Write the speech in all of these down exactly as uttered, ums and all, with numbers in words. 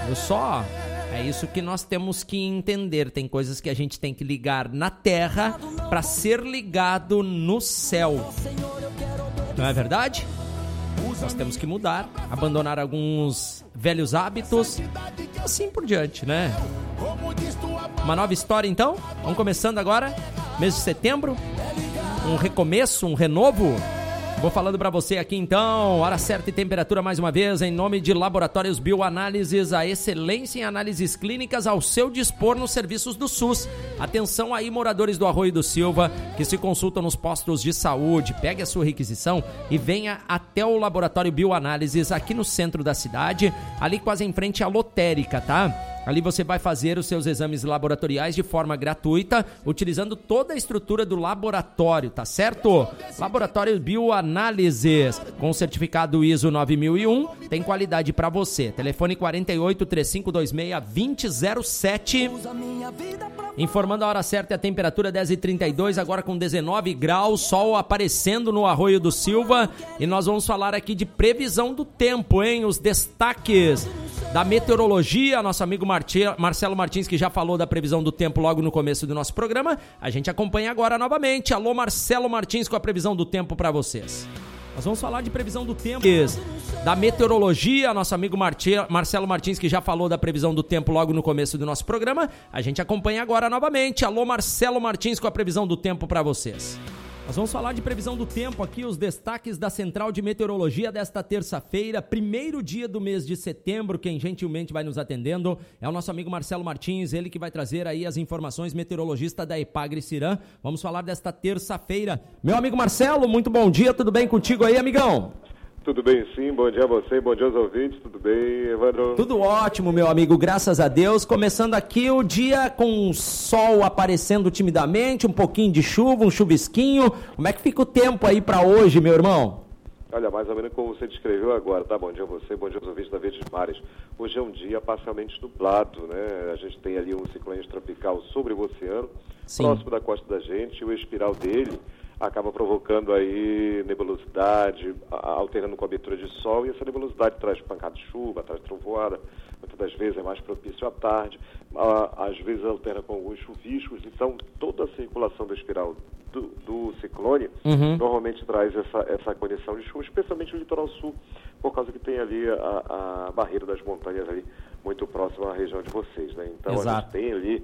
Eu só... É isso que nós temos que entender. Tem coisas que a gente tem que ligar na terra para ser ligado no céu. Não é verdade? Nós temos que mudar, abandonar alguns velhos hábitos, assim por diante, né? Uma nova história, então? Vamos começando agora, mês de setembro. Um recomeço, um renovo. Vou falando para você aqui então, hora certa e temperatura mais uma vez, em nome de Laboratórios Bioanálises, a excelência em análises clínicas ao seu dispor nos serviços do SUS. Atenção aí, moradores do Arroio do Silva, que se consultam nos postos de saúde, pegue a sua requisição e venha até o Laboratório Bioanálises aqui no centro da cidade, ali quase em frente à lotérica, tá? Ali você vai fazer os seus exames laboratoriais de forma gratuita, utilizando toda a estrutura do laboratório, tá certo? Laboratório Bioanálises, com certificado I S O nove mil e um, tem qualidade para você. Telefone quarenta e oito, três cinco dois seis, dois zero zero sete. Informando a hora certa e a temperatura dez e trinta e dois, agora com dezenove graus, sol aparecendo no Arroio do Silva. E nós vamos falar aqui de previsão do tempo, hein? Os destaques da meteorologia, nosso amigo Marcelo Martins, que já falou da previsão do tempo logo no começo do nosso programa. A gente acompanha agora novamente. Alô, Marcelo Martins, com a previsão do tempo para vocês. Nós vamos falar de previsão do tempo da meteorologia, nosso amigo Marcelo Martins, que já falou da previsão do tempo logo no começo do nosso programa. A gente acompanha agora novamente. Alô, Marcelo Martins, com a previsão do tempo para vocês. Nós vamos falar de previsão do tempo aqui, os destaques da Central de Meteorologia desta terça-feira, primeiro dia do mês de setembro. Quem gentilmente vai nos atendendo é o nosso amigo Marcelo Martins, ele que vai trazer aí as informações, meteorologista da Epagre-Cirã. Vamos falar desta terça-feira. Meu amigo Marcelo, muito bom dia, tudo bem contigo aí, amigão? Tudo bem sim, bom dia a você, bom dia aos ouvintes, tudo bem, Evandro? Tudo ótimo, meu amigo, graças a Deus. Começando aqui o dia com o sol aparecendo timidamente, um pouquinho de chuva, um chuvisquinho. Como é que fica o tempo aí para hoje, meu irmão? Olha, mais ou menos como você descreveu agora, tá? Bom dia a você, bom dia aos ouvintes da Verdes Mares. Hoje é um dia parcialmente nublado, né? A gente tem ali um ciclone tropical sobre o oceano, Sim. próximo da costa da gente, e o espiral dele acaba provocando aí nebulosidade, alternando cobertura de sol, e essa nebulosidade traz pancada de chuva, traz trovoada, muitas das vezes é mais propício à tarde, às vezes alterna com alguns chuviscos. Então toda a circulação da espiral do, do ciclone uhum. normalmente traz essa, essa condição de chuva, especialmente no litoral sul, por causa que tem ali a, a barreira das montanhas ali muito próxima à região de vocês, né? Então Exato. a gente tem ali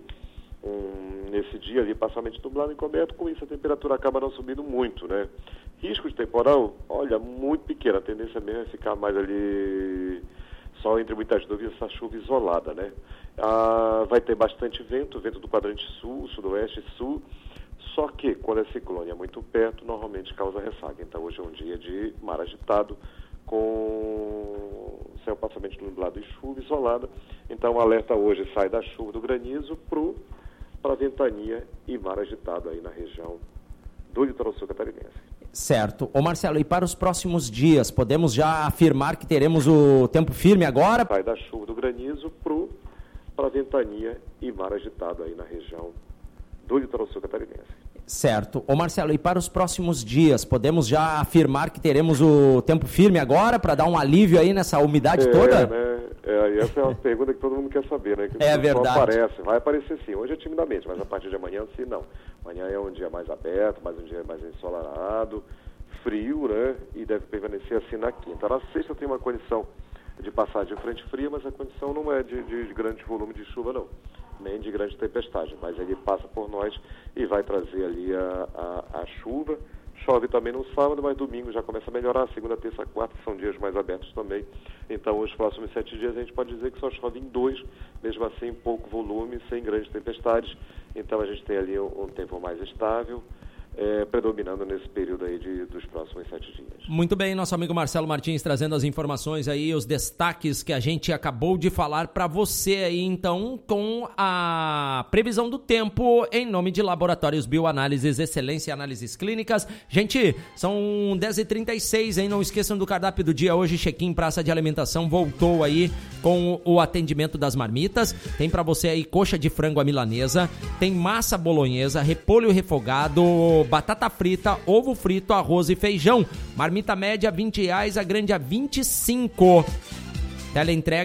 Um, nesse dia ali, parcialmente nublado e encoberto, com isso a temperatura acaba não subindo muito, né? Risco de temporal, olha, muito pequeno, a tendência mesmo é ficar mais ali, só entre muitas dúvidas, essa chuva isolada, né? Ah, vai ter bastante vento, vento do quadrante sul, sudoeste e sul, só que quando é ciclone é muito perto, normalmente causa ressaca. Então hoje é um dia de mar agitado, com céu parcialmente nublado e chuva isolada. Então o alerta hoje sai da chuva, do granizo, pro para ventania e mar agitado aí na região do litoral sul catarinense. Certo. Ô Marcelo, e para os próximos dias, podemos já afirmar que teremos o tempo firme agora? Sai da chuva, do granizo para ventania e mar agitado aí na região do litoral sul catarinense. Certo. Ô Marcelo, e para os próximos dias, podemos já afirmar que teremos o tempo firme agora para dar um alívio aí nessa umidade é, toda? Né? É, essa é uma pergunta que todo mundo quer saber, né? Que é verdade. Aparece, vai aparecer sim, hoje é timidamente, mas a partir de amanhã sim, não. Amanhã é um dia mais aberto, mais um dia mais ensolarado, frio, né? E deve permanecer assim na quinta. Na sexta tem uma condição de passagem de frente fria, mas a condição não é de, de, de grande volume de chuva, não, nem de grande tempestade, mas ele passa por nós e vai trazer ali a, a, a chuva. Chove também no sábado, mas domingo já começa a melhorar, segunda, terça, quarta são dias mais abertos também. Então, os próximos sete dias a gente pode dizer que só chove em dois, mesmo assim pouco volume, sem grandes tempestades. Então, a gente tem ali um, um tempo mais estável, É, predominando nesse período aí de, dos próximos sete dias. Muito bem, nosso amigo Marcelo Martins trazendo as informações aí, os destaques que a gente acabou de falar para você aí, então, com a previsão do tempo em nome de Laboratórios Bioanálises, excelência em análises clínicas. Gente, são dez e trinta e seis, hein? Não esqueçam do cardápio do dia hoje, Check-in Praça de Alimentação voltou aí com o atendimento das marmitas. Tem para você aí coxa de frango à milanesa, tem massa bolonhesa, repolho refogado, batata frita, ovo frito, arroz e feijão. Marmita média vinte reais, a grande a vinte e cinco. Teleentrega